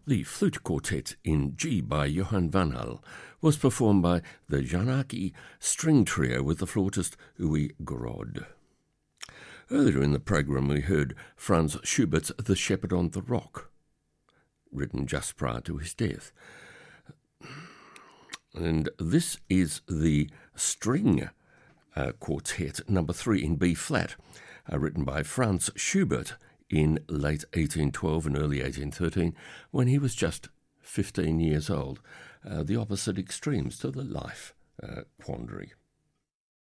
The Flute Quartet in G by Johann van Hal was performed by the Janaki String Trio with the flautist Uwe Grod. Earlier in the programme we heard Franz Schubert's The Shepherd on the Rock, written just prior to his death. And this is the String Quartet number 3 in B-flat, written by Franz Schubert in late 1812 and early 1813, when he was just 15 years old, the opposite extremes to the life quandary.